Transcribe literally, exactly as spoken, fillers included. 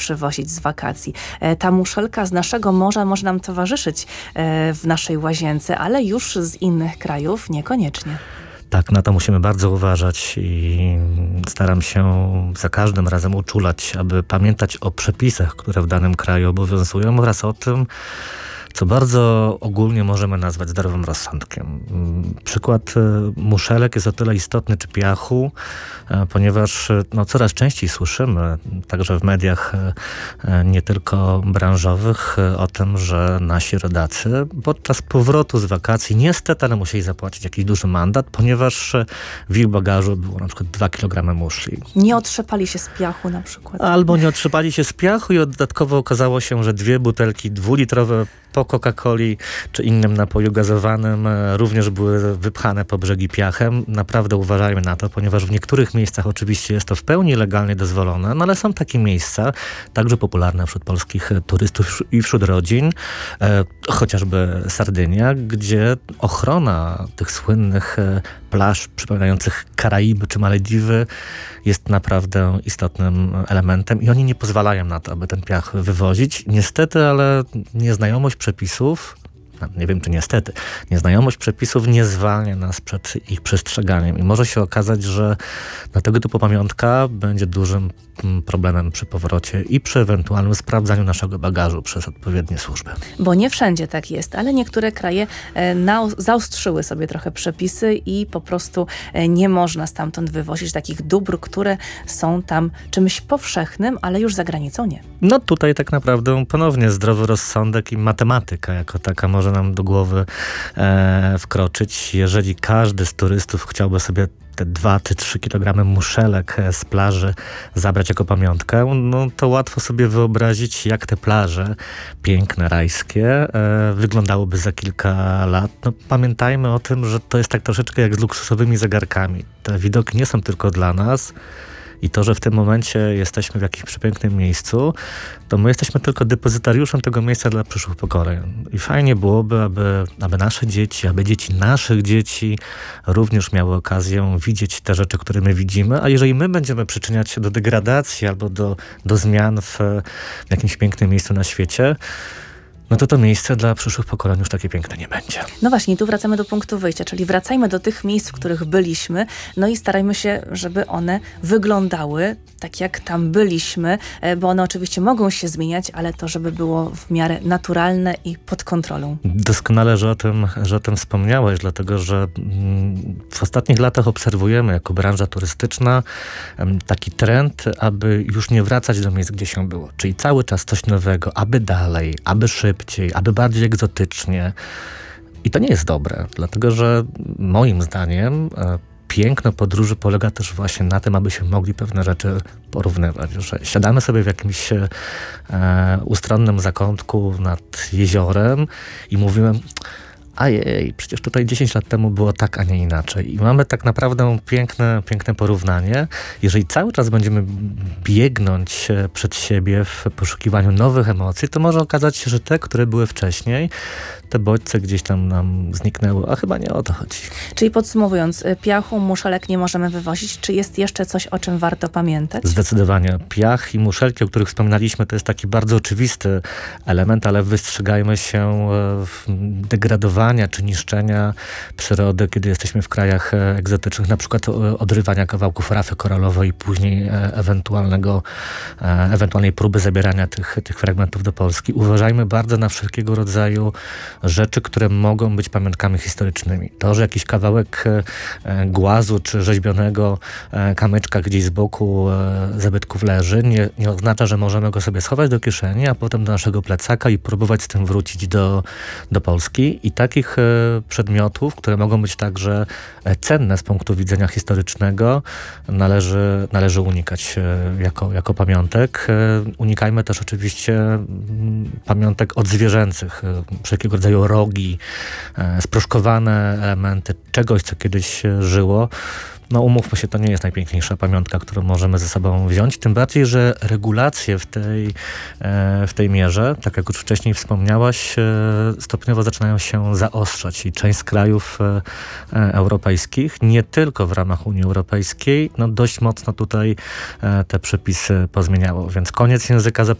przywozić z wakacji. Ta muszelka z naszego morza może nam towarzyszyć w naszej łazience, ale już z innych krajów niekoniecznie. Tak, na to musimy bardzo uważać i staram się za każdym razem uczulać, aby pamiętać o przepisach, które w danym kraju obowiązują oraz o tym, co bardzo ogólnie możemy nazwać zdrowym rozsądkiem. Przykład muszelek jest o tyle istotny, czy piachu, ponieważ no, coraz częściej słyszymy, także w mediach nie tylko branżowych, o tym, że nasi rodacy podczas powrotu z wakacji niestety ale musieli zapłacić jakiś duży mandat, ponieważ w ich bagażu było na przykład dwa kilogramy muszli. Nie otrzepali się z piachu na przykład. Albo nie otrzepali się z piachu i dodatkowo okazało się, że dwie butelki dwulitrowe po Coca-Coli czy innym napoju gazowanym również były wypchane po brzegi piachem. Naprawdę uważajmy na to, ponieważ w niektórych miejscach oczywiście jest to w pełni legalnie dozwolone, no ale są takie miejsca, także popularne wśród polskich turystów i wśród rodzin, e, chociażby Sardynia, gdzie ochrona tych słynnych plaż przypominających Karaiby czy Malediwy jest naprawdę istotnym elementem i oni nie pozwalają na to, aby ten piach wywozić. Niestety, ale nieznajomość przepisów, nie wiem czy niestety, nieznajomość przepisów nie zwalnia nas przed ich przestrzeganiem i może się okazać, że na tego typu pamiątka będzie dużym problemem przy powrocie i przy ewentualnym sprawdzaniu naszego bagażu przez odpowiednie służby. Bo nie wszędzie tak jest, ale niektóre kraje e, na, zaostrzyły sobie trochę przepisy i po prostu e, nie można stamtąd wywozić takich dóbr, które są tam czymś powszechnym, ale już za granicą nie. No tutaj tak naprawdę ponownie zdrowy rozsądek i matematyka jako taka może nam do głowy e, wkroczyć. Jeżeli każdy z turystów chciałby sobie te dwa czy trzy kilogramy muszelek z plaży zabrać jako pamiątkę, no to łatwo sobie wyobrazić, jak te plaże piękne, rajskie e, wyglądałyby za kilka lat. No, pamiętajmy o tym, że to jest tak troszeczkę jak z luksusowymi zegarkami. Te widoki nie są tylko dla nas. I to, że w tym momencie jesteśmy w jakimś przepięknym miejscu, to my jesteśmy tylko depozytariuszem tego miejsca dla przyszłych pokoleń. I fajnie byłoby, aby, aby nasze dzieci, aby dzieci naszych dzieci również miały okazję widzieć te rzeczy, które my widzimy. A jeżeli my będziemy przyczyniać się do degradacji albo do, do zmian w, w jakimś pięknym miejscu na świecie, no to to miejsce dla przyszłych pokoleń już takie piękne nie będzie. No właśnie, tu wracamy do punktu wyjścia, czyli wracajmy do tych miejsc, w których byliśmy, no i starajmy się, żeby one wyglądały tak, jak tam byliśmy, bo one oczywiście mogą się zmieniać, ale to, żeby było w miarę naturalne i pod kontrolą. Doskonale, że o tym, że o tym wspomniałeś, dlatego że w ostatnich latach obserwujemy jako branża turystyczna taki trend, aby już nie wracać do miejsc, gdzie się było. Czyli cały czas coś nowego, aby dalej, aby szybciej, aby bardziej egzotycznie. I to nie jest dobre, dlatego że moim zdaniem piękno podróży polega też właśnie na tym, aby się mogli pewne rzeczy porównywać, że siadamy sobie w jakimś e, ustronnym zakątku nad jeziorem i mówimy: ajej, przecież tutaj dziesięć lat temu było tak, a nie inaczej. I mamy tak naprawdę piękne, piękne porównanie. Jeżeli cały czas będziemy biegnąć przed siebie w poszukiwaniu nowych emocji, to może okazać się, że te, które były wcześniej, te bodźce gdzieś tam nam zniknęły, a chyba nie o to chodzi. Czyli podsumowując, piachu, muszelek nie możemy wywozić. Czy jest jeszcze coś, o czym warto pamiętać? Zdecydowanie. Piach i muszelki, o których wspominaliśmy, to jest taki bardzo oczywisty element, ale wystrzegajmy się degradowania czy niszczenia przyrody, kiedy jesteśmy w krajach egzotycznych, na przykład odrywania kawałków rafy koralowej i później ewentualnego, ewentualnej próby zabierania tych, tych fragmentów do Polski. Uważajmy bardzo na wszelkiego rodzaju rzeczy, które mogą być pamiątkami historycznymi. To, że jakiś kawałek głazu czy rzeźbionego kamyczka gdzieś z boku zabytków leży, nie, nie oznacza, że możemy go sobie schować do kieszeni, a potem do naszego plecaka i próbować z tym wrócić do, do Polski. I takich przedmiotów, które mogą być także cenne z punktu widzenia historycznego, należy, należy unikać jako, jako pamiątek. Unikajmy też oczywiście pamiątek odzwierzęcych, wszelkiego rodzaju rogi, sproszkowane elementy czegoś, co kiedyś żyło. No umówmy się, to nie jest najpiękniejsza pamiątka, którą możemy ze sobą wziąć, tym bardziej, że regulacje w tej, w tej mierze, tak jak już wcześniej wspomniałaś, stopniowo zaczynają się zaostrzać i część z krajów europejskich, nie tylko w ramach Unii Europejskiej, no dość mocno tutaj te przepisy pozmieniało, więc koniec języka